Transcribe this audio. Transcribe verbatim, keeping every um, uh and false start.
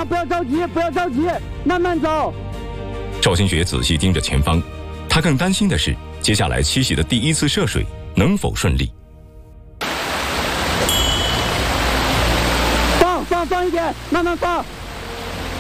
不要着急，不要着急，慢慢走。 赵新学仔细盯着前方，他更担心的是接下来七喜的第一次涉水能否顺利。 放放放一点，慢慢放，